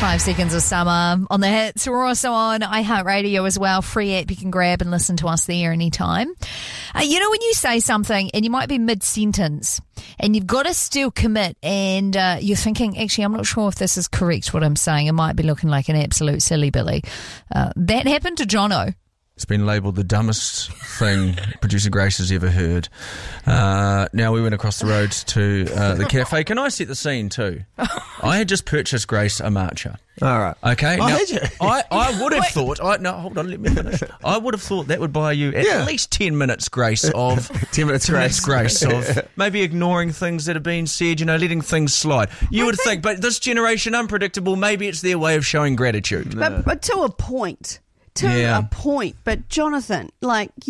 5 Seconds of Summer on the hits. We're also on iHeartRadio as well. Free app you can grab and listen to us there anytime. You know when you say something and you might be mid-sentence and you've got to still commit and you're thinking, actually, I'm not sure if this is correct what I'm saying. It might be looking like an absolute silly Billy. That happened to Jono. It's been labelled the dumbest thing producer Grace has ever heard. Now we went across the road to the cafe. Can I set the scene too? I had just purchased Grace a matcha. All right. Okay. Oh, now, had you? I would have thought. No, hold on. Let me finish. I would have thought that would buy you at least 10 minutes grace of 10 minutes grace of maybe ignoring things that have been said. You know, letting things slide. You would think, but this generation unpredictable. Maybe it's their way of showing gratitude. But to a point. To a point. But Jonathan, like,